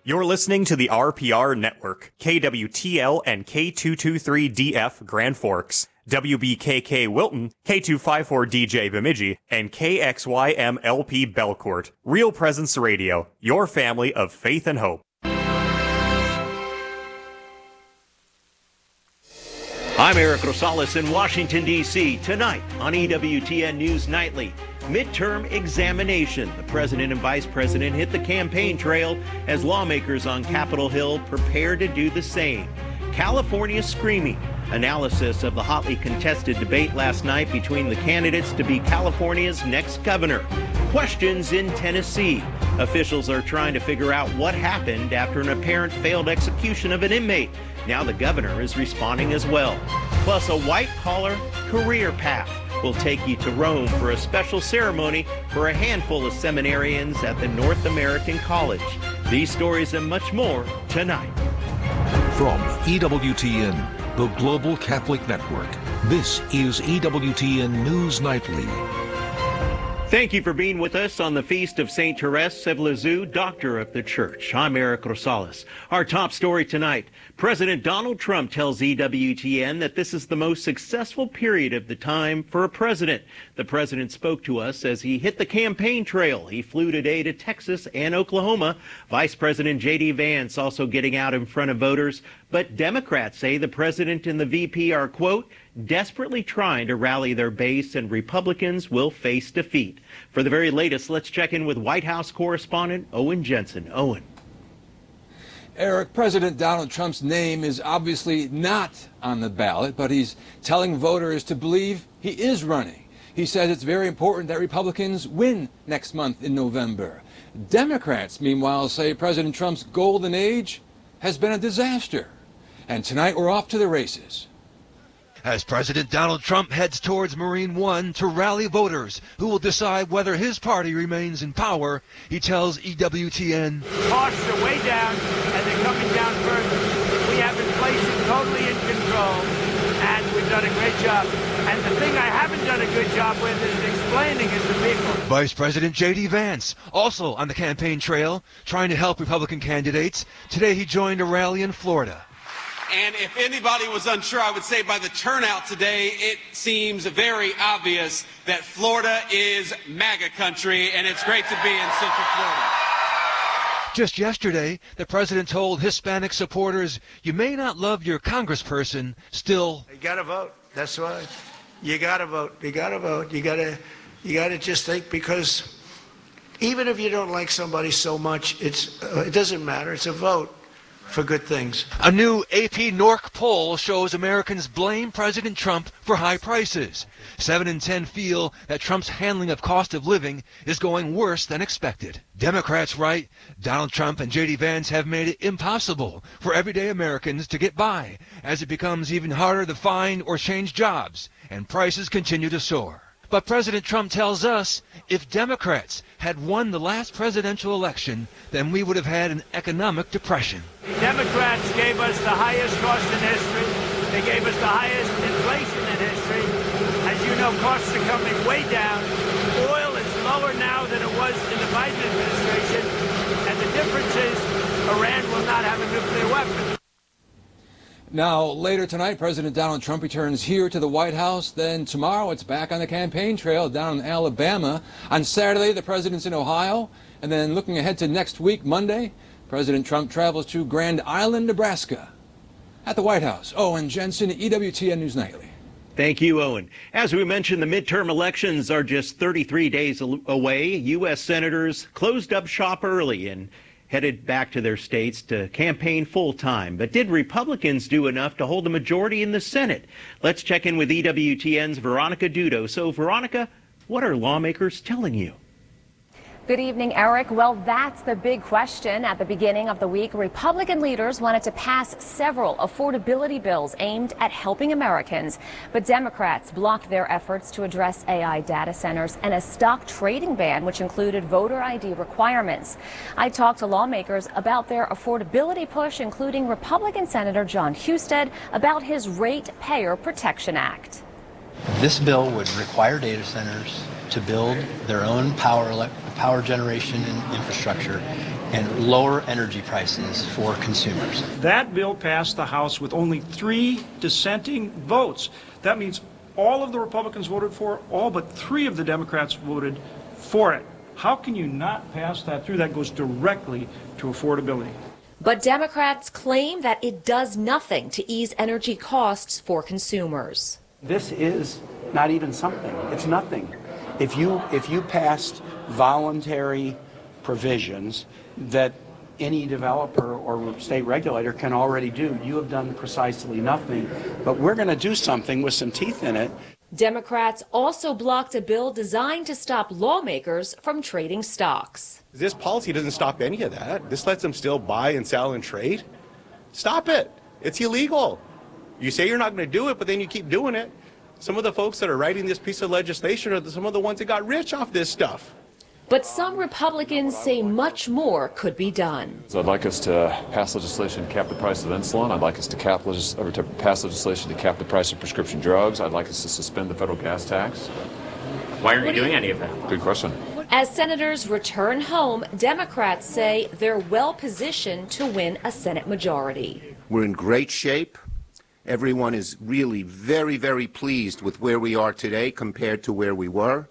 You're listening to the RPR Network, KWTL and K223DF Grand Forks, WBKK Wilton, K254DJ Bemidji, and KXYMLP Belcourt. Real Presence Radio, your family of faith and hope. I'm Eric Rosales in Washington, D.C. Tonight on EWTN News Nightly. Midterm examination. The president and vice president hit the campaign trail as lawmakers on Capitol Hill prepare to do the same. California screaming. Analysis of the hotly contested debate last night between the candidates to be California's next governor. Questions in Tennessee. Officials are trying to figure out what happened after an apparent failed execution of an inmate. Now the governor is responding as well. Plus a white-collar career path. We'll take you to Rome for a special ceremony for a handful of seminarians at the North American College. These stories and much more tonight. From EWTN, the Global Catholic Network, this is EWTN News Nightly. Thank you for being with us on the Feast of St. Therese of Lisieux, Doctor of the Church. I'm Eric Rosales. Our top story tonight, President Donald Trump tells EWTN that this is the most successful period of the time for a president. The president spoke to us as he hit the campaign trail. He flew today to Texas and Oklahoma. Vice President J.D. Vance also getting out in front of voters. But Democrats say the president and the VP are, quote, desperately trying to rally their base, and Republicans will face defeat. For the very latest, let's check in with White House correspondent Owen Jensen. Owen. Eric, President Donald Trump's name is obviously not on the ballot, but he's telling voters to believe he is running. He says it's very important that Republicans win next month in November. Democrats, meanwhile, say President Trump's golden age has been a disaster. And tonight we're off to the races. As President Donald Trump heads towards Marine One to rally voters who will decide whether his party remains in power, he tells EWTN, costs are way down, and they're coming down further. We have inflation totally in control, and we've done a great job. And the thing I haven't done a good job with is explaining it to people. Vice President J.D. Vance, also on the campaign trail, trying to help Republican candidates. Today he joined a rally in Florida. And if anybody was unsure, I would say by the turnout today, it seems very obvious that Florida is MAGA country, and it's great to be in Central Florida. Just yesterday, the president told Hispanic supporters, you may not love your congressperson, still. You gotta vote. That's why. You gotta vote. You gotta vote. You gotta just think, because even if you don't like somebody so much, it doesn't matter. It's a vote for good things. A new AP NORC poll shows Americans blame President Trump for high prices. 7 in 10 feel that Trump's handling of cost of living is going worse than expected. Democrats write, Donald Trump and J.D. Vance have made it impossible for everyday Americans to get by, as it becomes even harder to find or change jobs, and prices continue to soar. But President Trump tells us if Democrats had won the last presidential election, then we would have had an economic depression. The Democrats gave us the highest cost in history. They gave us the highest inflation in history. As you know, costs are coming way down. Oil is lower now than it was in the Biden administration. And the difference is Iran will not have a nuclear weapon. Now, later tonight, President Donald Trump returns here to the White House. Then tomorrow, it's back on the campaign trail down in Alabama. On Saturday, the president's in Ohio. And then looking ahead to next week, Monday, President Trump travels to Grand Island, Nebraska. At the White House, Owen Jensen, EWTN News Nightly. Thank you, Owen. As we mentioned, the midterm elections are just 33 days away. U.S. senators closed up shop early and headed back to their states to campaign full-time. But did Republicans do enough to hold a majority in the Senate? Let's check in with EWTN's Veronica Dudo. So, Veronica, what are lawmakers telling you? Good evening, Eric. Well, that's the big question. At the beginning of the week, Republican leaders wanted to pass several affordability bills aimed at helping Americans. But Democrats blocked their efforts to address AI data centers and a stock trading ban, which included voter ID requirements. I talked to lawmakers about their affordability push, including Republican Senator Jon Husted, about his Ratepayer Protection Act. This bill would require data centers to build their own power generation and infrastructure and lower energy prices for consumers. That bill passed the House with only 3 dissenting votes. That means all of the Republicans voted for it, all but 3 of the Democrats voted for it. How can you not pass that through? That goes directly to affordability. But Democrats claim that it does nothing to ease energy costs for consumers. This is not even something. It's nothing. If you passed voluntary provisions that any developer or state regulator can already do, you have done precisely nothing. But we're going to do something with some teeth in it. Democrats also blocked a bill designed to stop lawmakers from trading stocks. This policy doesn't stop any of that. This lets them still buy and sell and trade. Stop it. It's illegal. You say you're not going to do it, but then you keep doing it. Some of the folks that are writing this piece of legislation are some of the ones that got rich off this stuff. But some Republicans say much more could be done. So I'd like us to pass legislation to cap the price of insulin. I'd like us to pass legislation to cap the price of prescription drugs. I'd like us to suspend the federal gas tax. Why aren't you doing any of that? Good question. As senators return home, Democrats say they're well positioned to win a Senate majority. We're in great shape. Everyone is really very, very pleased with where we are today compared to where we were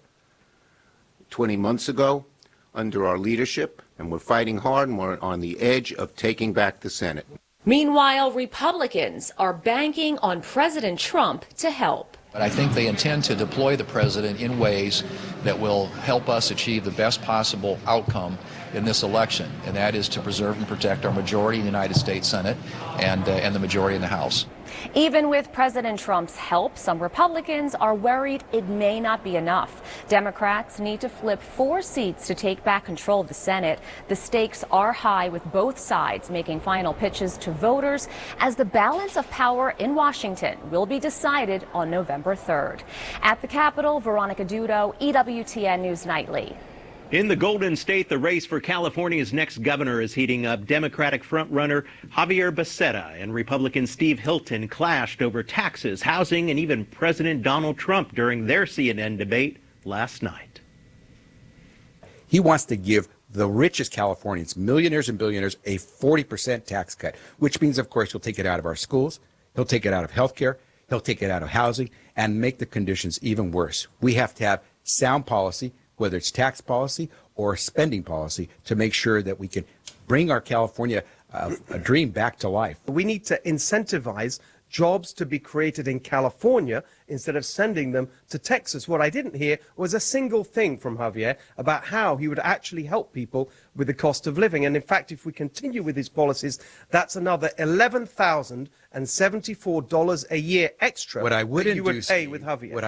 20 months ago under our leadership, and we're fighting hard, and we're on the edge of taking back the Senate. Meanwhile, Republicans are banking on President Trump to help. But I think they intend to deploy the president in ways that will help us achieve the best possible outcome in this election, and that is to preserve and protect our majority in the United States Senate and the majority in the House. Even with President Trump's help, some Republicans are worried it may not be enough. Democrats need to flip 4 seats to take back control of the Senate. The stakes are high, with both sides making final pitches to voters as the balance of power in Washington will be decided on November 3rd. At the Capitol, Veronica Dudo, EWTN News Nightly. In the Golden State, the race for California's next governor is heating up. Democratic frontrunner Javier Becerra and Republican Steve Hilton clashed over taxes, housing, and even President Donald Trump during their CNN debate last night. He wants to give the richest Californians, millionaires and billionaires, a 40% tax cut, which means, of course, he'll take it out of our schools, he'll take it out of health care, he'll take it out of housing, and make the conditions even worse. We have to have sound policy, whether it's tax policy or spending policy, to make sure that we can bring our California a dream back to life. We need to incentivize jobs to be created in California instead of sending them to Texas. What I didn't hear was a single thing from Javier about how he would actually help people with the cost of living. And in fact, if we continue with his policies, that's another $11,074 a year extra what I would that you would do, pay with Javier.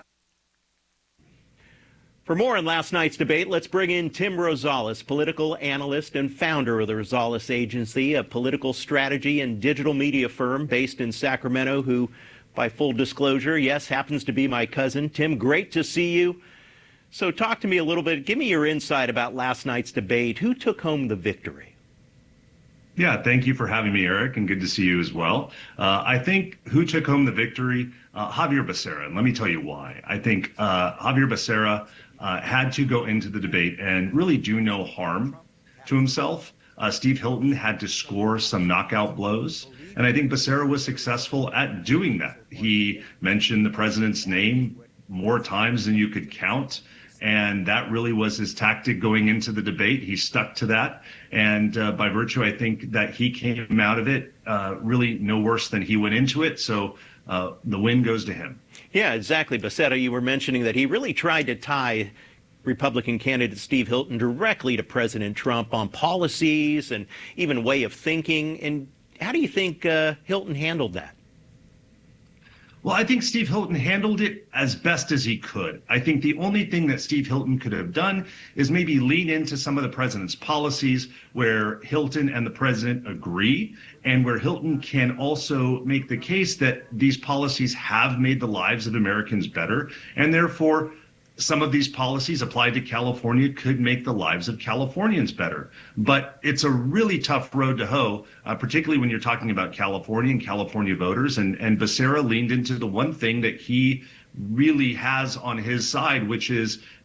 For more on last night's debate, let's bring in Tim Rosales, political analyst and founder of the Rosales Agency, a political strategy and digital media firm based in Sacramento, who, by full disclosure, yes, happens to be my cousin. Tim, great to see you. So talk to me a little bit. Give me your insight about last night's debate. Who took home the victory? Yeah, thank you for having me, Eric, and good to see you as well. I think who took home the victory? Javier Becerra, and let me tell you why. I think Javier Becerra had to go into the debate and really do no harm to himself. Steve Hilton had to score some knockout blows, and I think Becerra was successful at doing that. He mentioned the president's name more times than you could count, and that really was his tactic going into the debate. He stuck to that, and by virtue, I think that he came out of it really no worse than he went into it, so the win goes to him. Yeah, exactly. Becerra, you were mentioning that he really tried to tie Republican candidate Steve Hilton directly to President Trump on policies and even way of thinking. And how do you think Hilton handled that? Well, I think Steve Hilton handled it as best as he could. I think the only thing that Steve Hilton could have done is maybe lean into some of the president's policies where Hilton and the president agree, and where Hilton can also make the case that these policies have made the lives of Americans better, and therefore some of these policies applied to California could make the lives of Californians better. But it's a really tough road to hoe, particularly when you're talking about California and California voters. And Becerra leaned into the one thing that he really has on his side, which is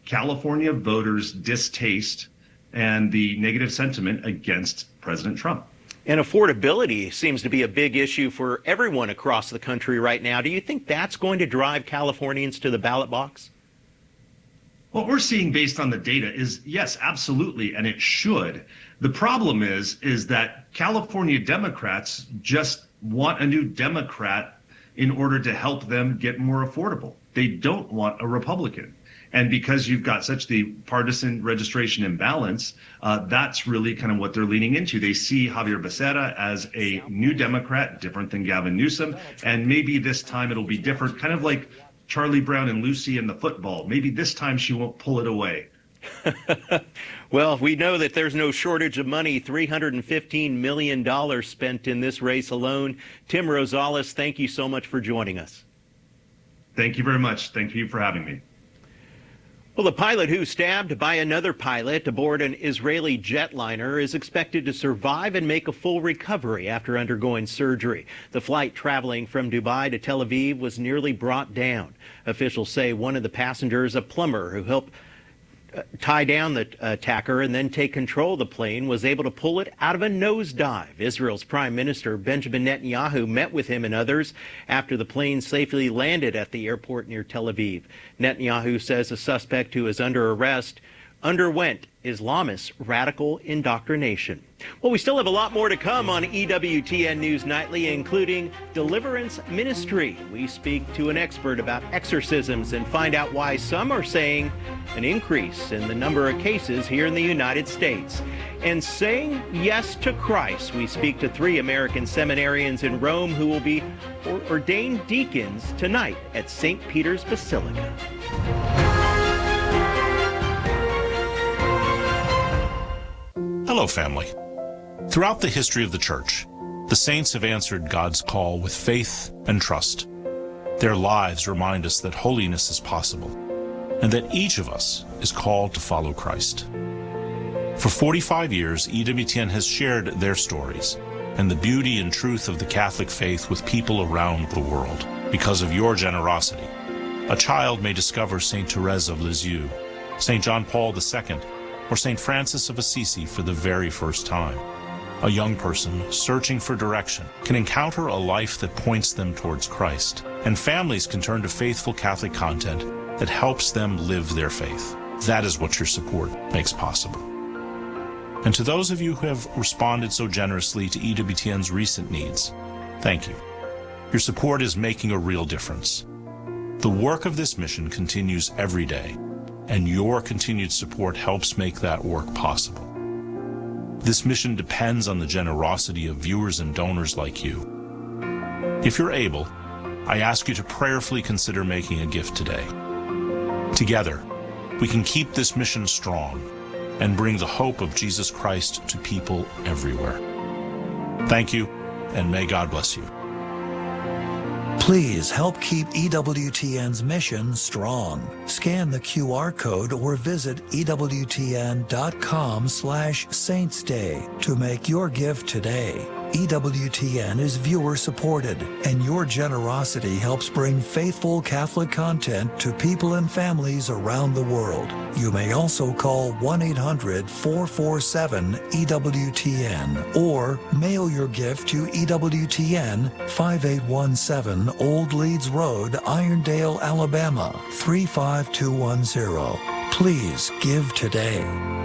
California voters' distaste and the negative sentiment against President Trump. And affordability seems to be a big issue for everyone across the country right now. Do you think that's going to drive Californians to the ballot box? What we're seeing based on the data is, yes, absolutely, and it should. The problem is that California Democrats just want a new Democrat in order to help them get more affordable. They don't want a Republican. And because you've got such the partisan registration imbalance, that's really kind of what they're leaning into. They see Xavier Becerra as a new Democrat, different than Gavin Newsom, and maybe this time it'll be different, kind of like Charlie Brown and Lucy in the football. Maybe this time she won't pull it away. Well, we know that there's no shortage of money, $315 million spent in this race alone. Tim Rosales, thank you so much for joining us. Thank you very much. Thank you for having me. Well, the pilot who stabbed by another pilot aboard an Israeli jetliner is expected to survive and make a full recovery after undergoing surgery. The flight traveling from Dubai to Tel Aviv was nearly brought down. Officials say one of the passengers, a plumber who helped tie down the attacker and then take control of the plane, was able to pull it out of a nosedive. Israel's Prime Minister Benjamin Netanyahu met with him and others after the plane safely landed at the airport near Tel Aviv. Netanyahu says the suspect, who is under arrest, underwent Islamist radical indoctrination. Well, we still have a lot more to come on EWTN News Nightly, including Deliverance Ministry. We speak to an expert about exorcisms and find out why some are saying an increase in the number of cases here in the United States. And saying yes to Christ, we speak to 3 American seminarians in Rome who will be ordained deacons tonight at St. Peter's Basilica. Hello, family. Throughout the history of the church, the saints have answered God's call with faith and trust. Their lives remind us that holiness is possible and that each of us is called to follow Christ. For 45 years, EWTN has shared their stories and the beauty and truth of the Catholic faith with people around the world. Because of your generosity, a child may discover St. Therese of Lisieux, St. John Paul II, or St. Francis of Assisi for the very first time. A young person searching for direction can encounter a life that points them towards Christ, and families can turn to faithful Catholic content that helps them live their faith. That is what your support makes possible. And to those of you who have responded so generously to EWTN's recent needs, thank you. Your support is making a real difference. The work of this mission continues every day, and your continued support helps make that work possible. This mission depends on the generosity of viewers and donors like you. If you're able, I ask you to prayerfully consider making a gift today. Together, we can keep this mission strong and bring the hope of Jesus Christ to people everywhere. Thank you, and may God bless you. Please help keep EWTN's mission strong. Scan the QR code or visit EWTN.com/SaintsDay to make your gift today. EWTN is viewer supported, and your generosity helps bring faithful Catholic content to people and families around the world. You may also call 1-800-447-EWTN or mail your gift to EWTN, 5817 Old Leeds Road, Irondale, Alabama, 35210. Please give today.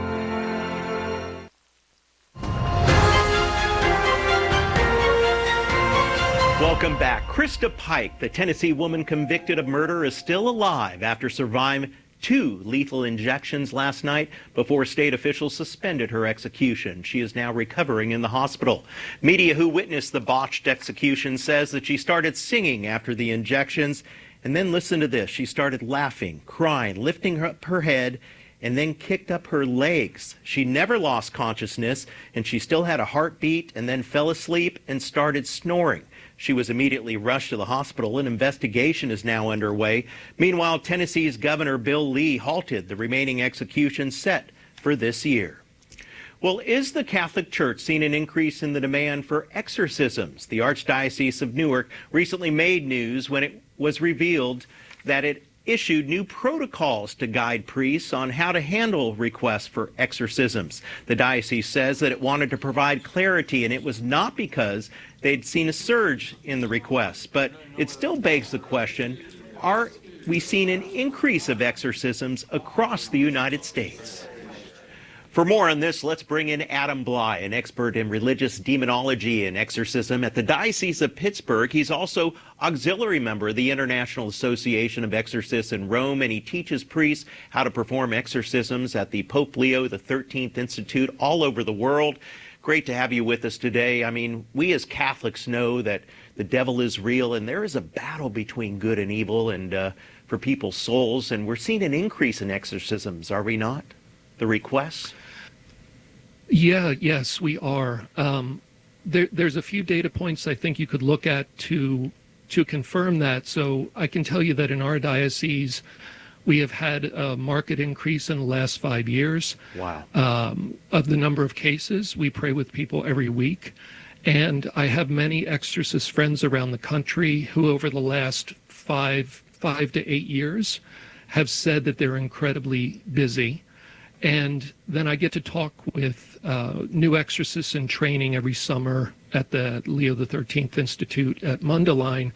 Welcome back. Krista Pike, the Tennessee woman convicted of murder, is still alive after surviving 2 lethal injections last night before state officials suspended her execution. She is now recovering in the hospital. Media who witnessed the botched execution says that she started singing after the injections, and then listen to this. She started laughing, crying, lifting up her head, and then kicked up her legs. She never lost consciousness, and she still had a heartbeat, and then fell asleep and started snoring. She was immediately rushed to the hospital. An investigation is now underway. Meanwhile, Tennessee's Governor Bill Lee halted the remaining executions set for this year. Well, is the Catholic Church seeing an increase in the demand for exorcisms? The Archdiocese of Newark recently made news when it was revealed that it issued new protocols to guide priests on how to handle requests for exorcisms. The diocese says that it wanted to provide clarity, and it was not because they'd seen a surge in the requests. But it still begs the question, are we seeing an increase of exorcisms across the United States? For more on this, let's bring in Adam Bly, an expert in religious demonology and exorcism at the Diocese of Pittsburgh. He's also auxiliary member of the International Association of Exorcists in Rome, and he teaches priests how to perform exorcisms at the Pope Leo XIII Institute all over the world. Great to have you with us today. I mean, we as Catholics know that the devil is real, and there is a battle between good and evil and for people's souls, and we're seeing an increase in exorcisms, are we not? The requests? Yes, we are. There's a few data points I think you could look at to confirm that. So I can tell you that in our diocese, we have had a marked increase in the last 5 years. Wow. Of the number of cases. We pray with people every week. And I have many exorcist friends around the country who over the last five to 8 years have said that they're incredibly busy. And then I get to talk with new exorcists in training every summer at the Leo XIII Institute at Mundelein.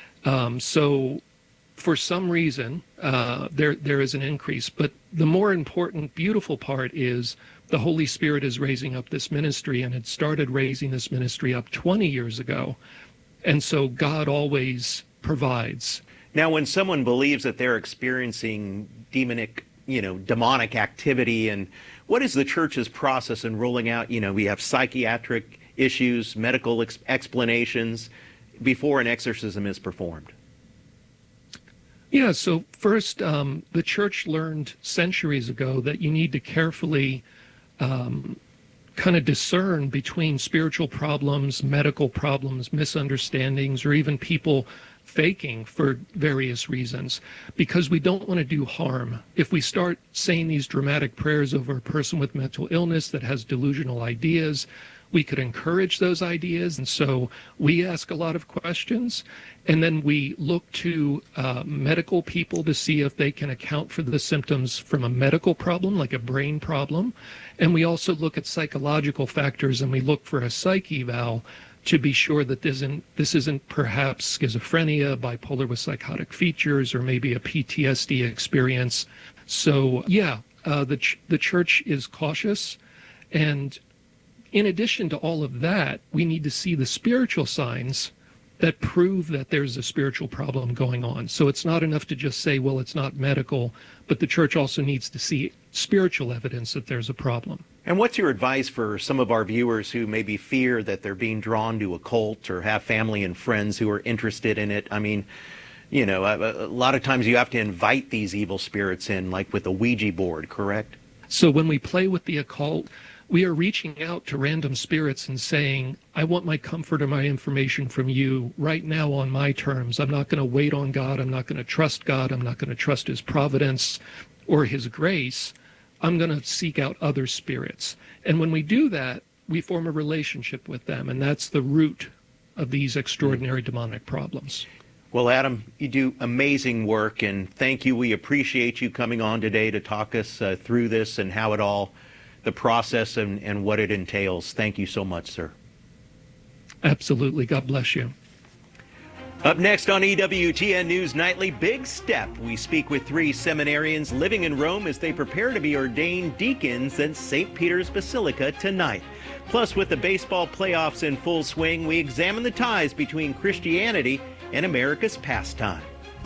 So for some reason, there is an increase. But the more important, beautiful part is the Holy Spirit is raising up this ministry, and it started raising this ministry up 20 years ago. And so God always provides. Now, when someone believes that they're experiencing demonic activity, and what is the church's process in ruling out, we have psychiatric issues, medical explanations before an exorcism is performed? Yeah, so first, the church learned centuries ago that you need to carefully kind of discern between spiritual problems, medical problems, misunderstandings, or even people faking for various reasons, because we don't want to do harm. If we start saying these dramatic prayers over a person with mental illness that has delusional ideas, we could encourage those ideas. And so we ask a lot of questions, and then we look to medical people to see if they can account for the symptoms from a medical problem, like a brain problem. And we also look at psychological factors, and we look for a psych eval to be sure that this isn't perhaps schizophrenia, bipolar with psychotic features, or maybe a PTSD experience. So the church is cautious, and in addition to all of that, we need to see the spiritual signs that prove that there's a spiritual problem going on. So it's not enough to just say, well, it's not medical, but the church also needs to see spiritual evidence that there's a problem. And what's your advice for some of our viewers who maybe fear that they're being drawn to a cult or have family and friends who are interested in it? I mean, a lot of times you have to invite these evil spirits in, like with a Ouija board, correct? So when we play with the occult, we are reaching out to random spirits and saying, I want my comfort or my information from you right now on my terms. I'm not going to wait on God. I'm not going to trust God. I'm not going to trust his providence or his grace. I'm going to seek out other spirits. And when we do that, we form a relationship with them. And that's the root of these extraordinary demonic problems. Well, Adam, you do amazing work, and thank you. We appreciate you coming on today to talk us through this and how it all, the process and what it entails. Thank you so much, sir. Absolutely. God bless you. Up next on EWTN News Nightly, big step. We speak with 3 seminarians living in Rome as they prepare to be ordained deacons at St. Peter's Basilica tonight. Plus, with the baseball playoffs in full swing, we examine the ties between Christianity and America's pastime.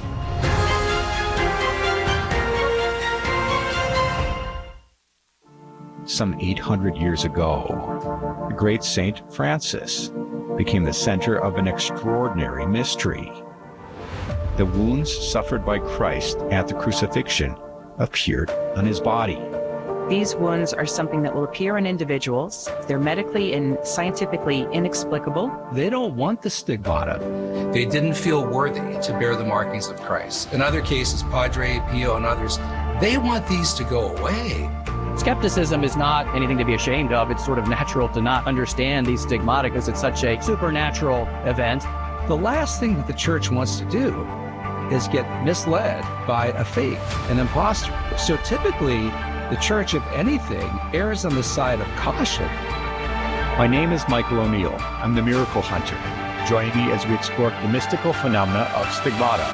Some 800 years ago, the great Saint Francis became the center of an extraordinary mystery. The wounds suffered by Christ at the crucifixion appeared on his body. These wounds are something that will appear in individuals. They're medically and scientifically inexplicable. They don't want the stigmata. They didn't feel worthy to bear the markings of Christ. In other cases, Padre Pio and others, they want these to go away. Skepticism is not anything to be ashamed of. It's sort of natural to not understand these stigmata because it's such a supernatural event. The last thing that the church wants to do is get misled by a fake, an imposter. So typically, the church, if anything, errs on the side of caution. My name is Michael O'Neill. I'm the Miracle Hunter. Join me as we explore the mystical phenomena of stigmata.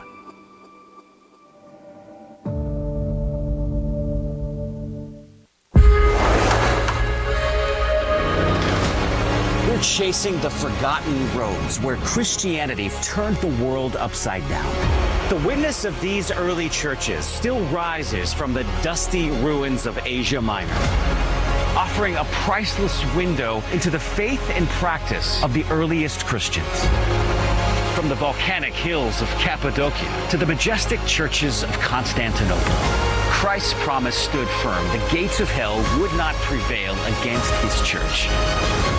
We're chasing the forgotten roads where Christianity turned the world upside down. The witness of these early churches still rises from the dusty ruins of Asia Minor, offering a priceless window into the faith and practice of the earliest Christians. From the volcanic hills of Cappadocia to the majestic churches of Constantinople, Christ's promise stood firm. The gates of hell would not prevail against his church.